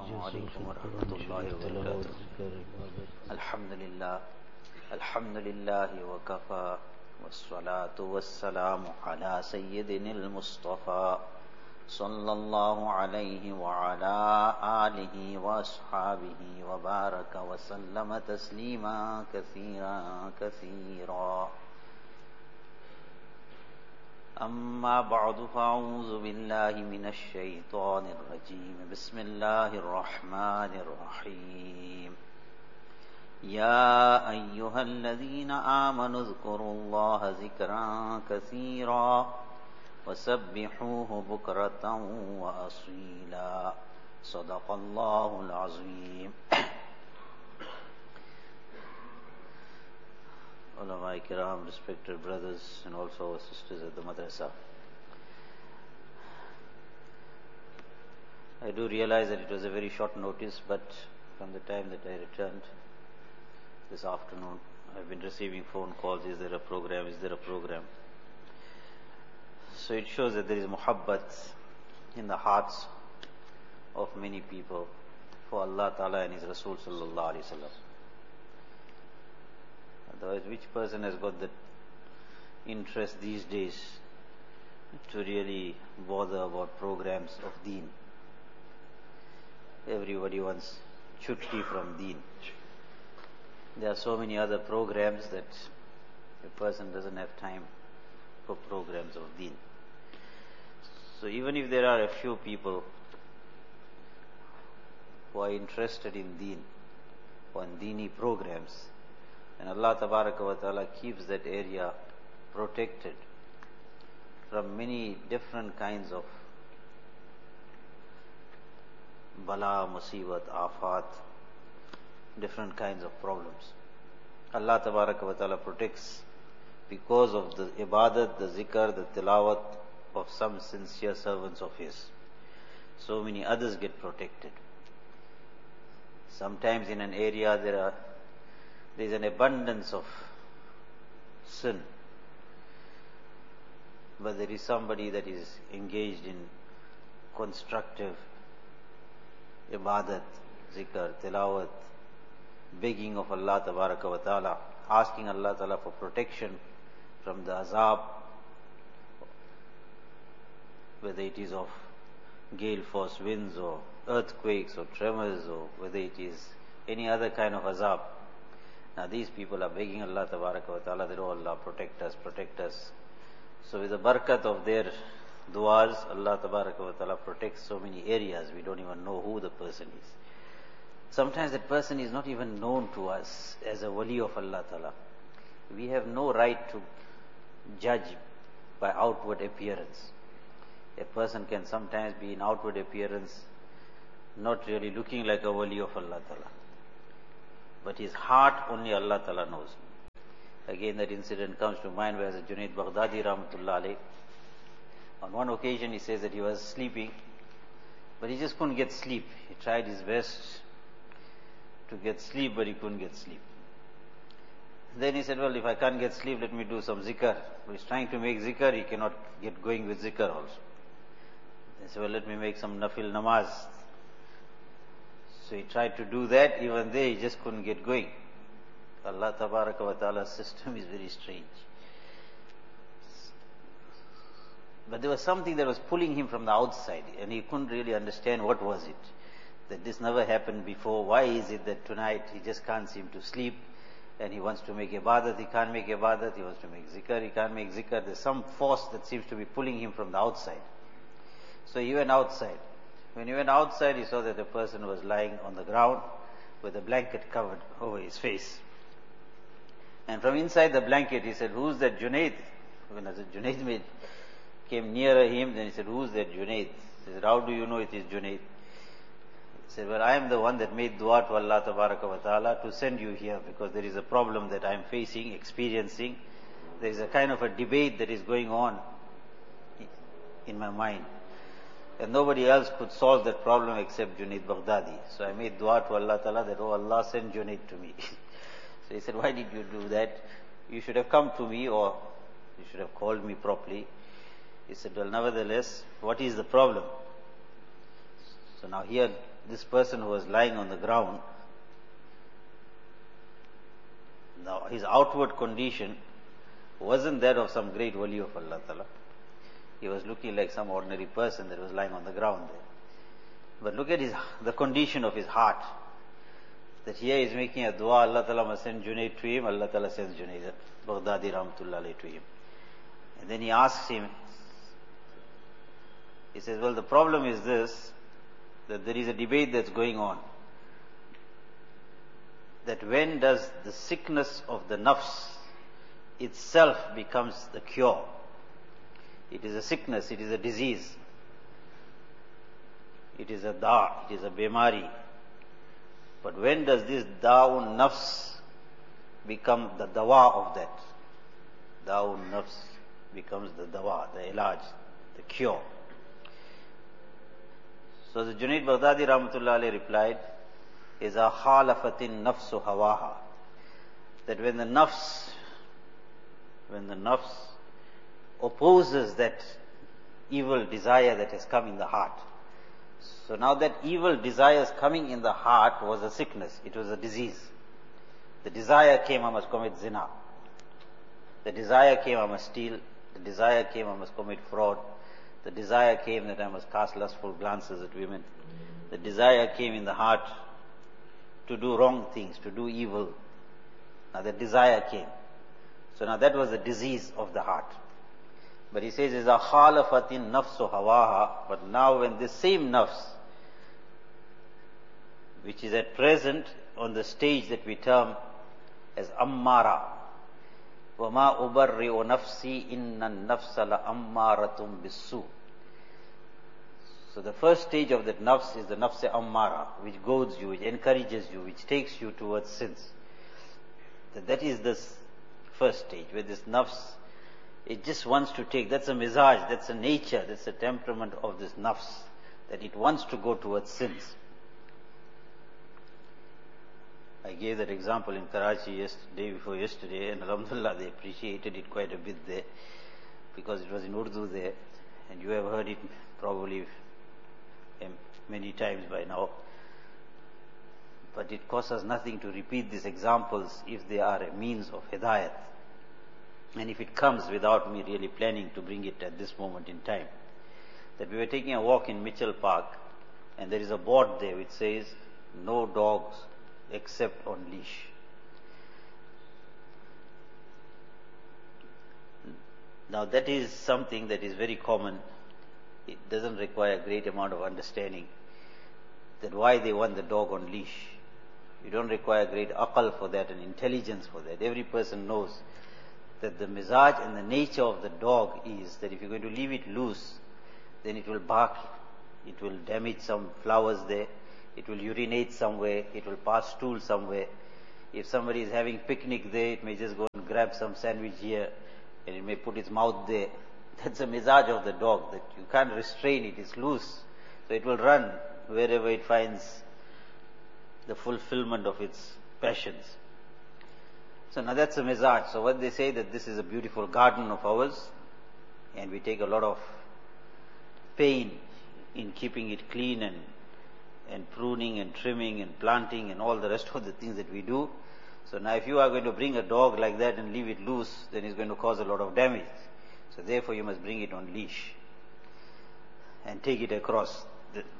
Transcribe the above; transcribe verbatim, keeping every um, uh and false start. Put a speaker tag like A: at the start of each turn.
A: عليكم ورحمة الله وبركاته. الحمد لله الحمد لله وكفى والصلاة والسلام على سيدنا المصطفى صلى الله عليه وعلى آله وأصحابه وبارك وسلم تسليما كثيرا كثيرا. أما بعد فأعوذ بالله من الشيطان الرجيم. بسم الله الرحمن الرحيم. يا أيها الذين آمنوا اذكروا الله ذكرا كثيرا وسبحوه بكرة وأصيلا. صدق الله العظيم. Ulama Kiram, respected brothers and also our sisters at the madrasa, I do realize that it was a very short notice, but from the time that I returned this afternoon, I've been receiving phone calls. Is there a program? Is there a program? So it shows that there is muhabbat in the hearts of many people for Allah Ta'ala and His Rasul Sallallahu Alaihi Wasallam. Otherwise, which person has got the interest these days to really bother about programs of deen? Everybody wants chutti from deen. There are so many other programs that a person doesn't have time for programs of deen. So even if there are a few people who are interested in deen or in deeni programs, and Allah Tabaraka wa Ta'ala keeps that area protected from many different kinds of bala, musibat, afat, different kinds of problems. Allah Tabaraka wa Ta'ala protects because of the ibadat, the zikr, the tilawat of some sincere servants of His. So many others get protected. Sometimes in an area there are there is an abundance of sin, but there is somebody that is engaged in constructive ibadat, zikr, tilawat, begging of Allah Tabaraka wa Ta'ala, asking Allah Ta'ala for protection from the azab, whether it is of gale force winds or earthquakes or tremors, or whether it is any other kind of azab. Now these people are begging Allah Tabaraka wa Ta'ala that, oh Allah, protect us, protect us. So with the barakat of their du'as, Allah Tabaraka wa Ta'ala protects so many areas, we don't even know who the person is. Sometimes that person is not even known to us as a wali of Allah Ta'ala. We have no right to judge by outward appearance. A person can sometimes be in outward appearance not really looking like a wali of Allah Ta'ala, but his heart only Allah Ta'ala knows. Again, that incident comes to mind where Junaid Baghdadi Rahmatullah Alayh, on one occasion he says that he was sleeping, but he just couldn't get sleep. He tried his best to get sleep, but he couldn't get sleep. Then he said, well, if I can't get sleep, let me do some zikr. So he's trying to make zikr, he cannot get going with zikr also. He said, well, let me make some nafil namaz. So he tried to do that, even there he just couldn't get going. Allah Tabaraka wa Ta'ala's system is very strange. But there was something that was pulling him from the outside, and he couldn't really understand what was it. That this never happened before. Why is it that tonight he just can't seem to sleep, and he wants to make ibadat, he can't make ibadat, he wants to make zikr, he can't make zikr. There's some force that seems to be pulling him from the outside. So he went outside. When he went outside, he saw that the person was lying on the ground with a blanket covered over his face. And from inside the blanket, he said, who's that Junaid? When Junaid made, came nearer him, then he said, who's that Junaid? He said, how do you know it is Junaid? He said, well, I am the one that made dua to Allah Tabaraka wa Ta'ala to send you here, because there is a problem that I am facing, experiencing. There is a kind of a debate that is going on in my mind. And nobody else could solve that problem except Junaid Baghdadi. So I made dua to Allah Ta'ala that, oh Allah, send Junaid to me. So he said, why did you do that? You should have come to me, or you should have called me properly. He said, well, nevertheless, what is the problem? So now here this person who was lying on the ground, now his outward condition wasn't that of some great wali of Allah Ta'ala. He was looking like some ordinary person that was lying on the ground there. But look at his, the condition of his heart. That here he is making a dua, Allah Ta'ala must send Junaid to him, Allah Ta'ala sends Junaid Baghdadi Rahmatullah Alayhi to him. And then he asks him, he says, well, the problem is this, that there is a debate that's going on. That when does the sickness of the nafs itself becomes the cure? It is a sickness, it is a disease. It is a da, it is a bemari. But when does this da'un nafs become the dawa of that? Da'un nafs becomes the dawa, the ilaj, the cure. So the Junaid Baghdadi Rahmatullah Alayhi replied, is a khalafatin nafsu hawaha. That when the nafs, when the nafs opposes that evil desire that has come in the heart. So now that evil desires coming in the heart was a sickness, it was a disease. The desire came, I must commit zina. The desire came, I must steal. The desire came, I must commit fraud. The desire came that I must cast lustful glances at women. The desire came in the heart to do wrong things, to do evil. Now the desire came. So now that was the disease of the heart. But he says, is a khalafatin nafsu hawaha. But now when this same nafs, which is at present on the stage that we term as ammara, وَمَا أُبَرِّئُ نَفْسِي إِنَّ النَّفْسَ لَأَمَّارَةٌ بِالسُّوءِ. So the first stage of that nafs is the nafs ammara, which goads you, which encourages you, which takes you towards sins. That, that is the first stage, where this nafs, it just wants to take, that's a mizaj, that's a nature, that's a temperament of this nafs, that it wants to go towards sins. I gave that example in Karachi yesterday, day before yesterday, and alhamdulillah they appreciated it quite a bit there, because it was in Urdu there, and you have heard it probably many times by now. But it costs us nothing to repeat these examples if they are a means of hidayat. And if it comes without me really planning to bring it at this moment in time. That we were taking a walk in Mitchell Park, and there is a board there which says, no dogs except on leash. Now that is something that is very common. It doesn't require a great amount of understanding that why they want the dog on leash. You don't require great aqal for that and intelligence for that. Every person knows that the mizaj and the nature of the dog is that if you're going to leave it loose, then it will bark, it will damage some flowers there, it will urinate somewhere, it will pass stool somewhere. If somebody is having picnic there, it may just go and grab some sandwich here, and it may put its mouth there. That's the mizaj of the dog, that you can't restrain it, it's loose. So it will run wherever it finds the fulfillment of its passions. So now that's a mizaj. So when they say that this is a beautiful garden of ours, and we take a lot of pain in keeping it clean and, and pruning and trimming and planting and all the rest of the things that we do. So now if you are going to bring a dog like that and leave it loose, then it's going to cause a lot of damage. So therefore you must bring it on leash and take it across the